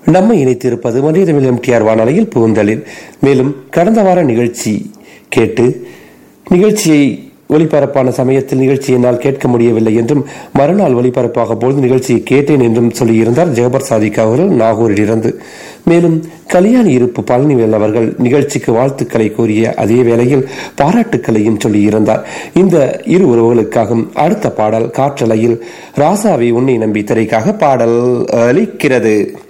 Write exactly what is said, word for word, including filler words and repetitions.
நம்மை இணைத்திருப்பது மனிதமிழ் எம்டிஆர் வானொலியில் பூந்தலில். மேலும் கடந்த வார நிகழ்ச்சி கேட்டு நிகழ்ச்சியை ஒளிபரப்பான சமயத்தில் நிகழ்ச்சியை என்னால் கேட்க முடியவில்லை என்றும் மறுநாள் ஒளிபரப்பாக பொழுது நிகழ்ச்சியை கேட்டேன் என்றும் சொல்லியிருந்தார் ஜெகபர் சாதிக் அவர்கள் நாகூரில் இருந்து. மேலும் கல்யாணி இருப்பு பழனிவேல் அவர்கள் நிகழ்ச்சிக்கு வாழ்த்துக்களை கூறிய அதே வேளையில் பாராட்டுக்களையும் சொல்லியிருந்தார். இந்த இரு உறவுகளுக்காகவும் அடுத்த பாடல் காற்றலையில் ராசாவை உன்னை நம்பி திரைக்காக பாடல் அளிக்கிறது.